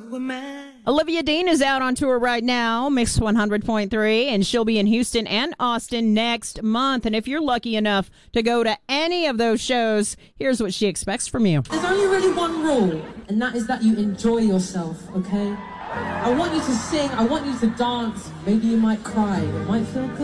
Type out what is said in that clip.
Olivia Dean is out on tour right now, Mix 100.3, and she'll be in Houston and Austin next month. And if you're lucky enough to go to any of those shows, here's what she expects from you. There's only really one rule, and that is that you enjoy yourself, okay? I want you to sing, I want you to dance, maybe you might cry, it might feel good.